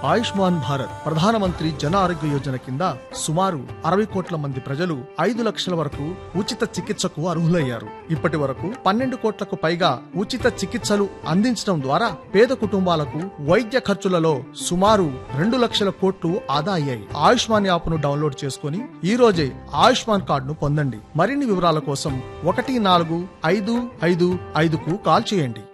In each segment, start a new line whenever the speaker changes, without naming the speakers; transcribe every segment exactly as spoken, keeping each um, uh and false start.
ఆయుష్మాన్ భారత్ ప్రధానమంత్రి జన ఆరోగ్య యోజన కింద సుమారు అరవై కోట్ల మంది ప్రజలు ఐదు లక్షల వరకు ఉచిత చికిత్సకు అర్హులయ్యారు. ఇప్పటి వరకు పన్నెండు కోట్లకు పైగా ఉచిత చికిత్సలు అందించడం ద్వారా పేద కుటుంబాలకు వైద్య ఖర్చులలో సుమారు రెండు లక్షల కోట్లు ఆదా అయ్యాయి. ఆయుష్మాన్ యాప్ ను డౌన్లోడ్ చేసుకుని ఈ రోజే ఆయుష్మాన్ కార్డును పొందండి. మరిన్ని వివరాల కోసం ఒకటి నాలుగు ఐదు ఐదు ఐదుకు కాల్ చేయండి.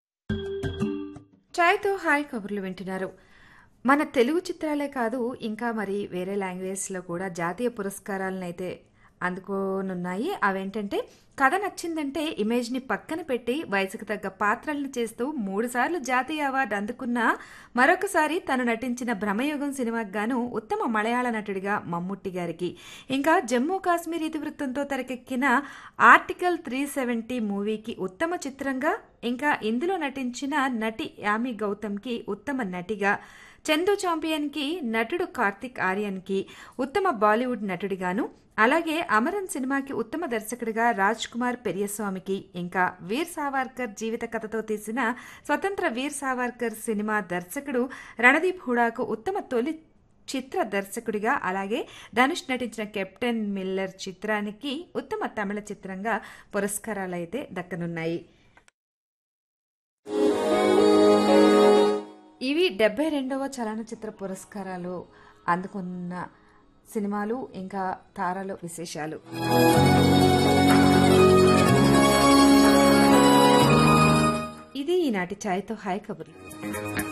చాయ్తో హాయ్ కబుర్లు వింటున్నారు. మన తెలుగు చిత్రాలే కాదు, ఇంకా మరి వేరే లాంగ్వేజ్లో కూడా జాతీయ పురస్కారాలను అయితే అందుకోనున్నాయి. అవేంటంటే, కథ నచ్చిందంటే ఇమేజ్ని పక్కన పెట్టి వయసుకు తగ్గ పాత్రలను చేస్తూ మూడుసార్లు జాతీయ అవార్డు అందుకున్న మరొకసారి తను నటించిన భ్రమయుగం సినిమాకు గాను ఉత్తమ మలయాళ నటుడిగా మమ్ముట్టి గారికి, ఇంకా జమ్మూ కాశ్మీర్ ఇతివృత్తంతో తెరకెక్కిన ఆర్టికల్ త్రీ సెవెంటీ మూవీకి ఉత్తమ చిత్రంగా, ఇంకా ఇందులో నటించిన నటి యామి గౌతమ్కి ఉత్తమ నటిగా, చందు ఛాంపియన్కి నటుడు కార్తిక్ ఆర్యన్కి ఉత్తమ బాలీవుడ్ నటుడిగాను, అలాగే అమరన్ సినిమాకి ఉత్తమ దర్శకుడిగా రాజ్ కుమార్ పెరియస్వామికి, ఇంకా వీర్ సావర్కర్ జీవిత కథతో తీసిన స్వతంత్ర వీర్ సావర్కర్ సినిమా దర్శకుడు రణదీప్ హుడాకు ఉత్తమ తొలి చిత్ర దర్శకుడిగా, అలాగే ధనుష్ నటించిన కెప్టెన్ మిల్లర్ చిత్రానికి ఉత్తమ తమిళ చిత్రంగా పురస్కారాలు అయితే దక్కనున్నాయి. ఇవి డెబ్బై రెండవ చలనచిత్ర పురస్కారాలు అందుకున్న సినిమాలు, ఇంకా తారలు విశేషాలు. ఇది ఈనాటి ఛాయ్తో హాయ్ కబుర్లు.